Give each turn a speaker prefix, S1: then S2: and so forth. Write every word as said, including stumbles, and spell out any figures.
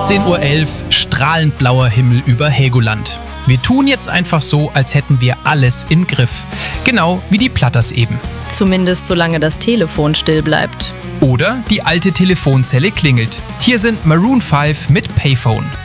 S1: achtzehn Uhr elf, strahlend blauer Himmel über Helgoland. Wir tun jetzt einfach so, als hätten wir alles im Griff. Genau wie die Platters eben.
S2: Zumindest solange das Telefon still bleibt.
S1: Oder die alte Telefonzelle klingelt. Hier sind Maroon fünf mit Payphone.